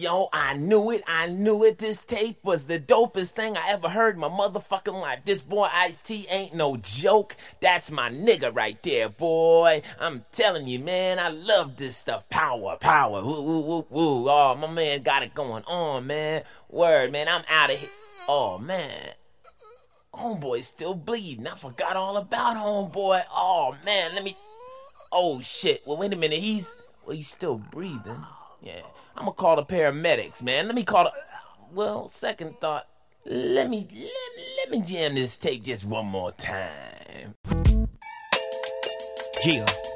Yo, I knew it, this tape was the dopest thing I ever heard in my motherfucking life. This boy Ice-T ain't no joke, that's my nigga right there, boy. I'm telling you, man, I love this stuff. Power, woo, woo, woo, woo. Oh, my man got it going on, man. Word, man, I'm out of here. Oh, man. Homeboy's still bleeding. I forgot all about homeboy. Oh, man, oh, shit. Well, wait a minute, he's still breathing. Yeah, I'm gonna call the paramedics, man. Second thought, let me jam this tape just one more time. Yeah.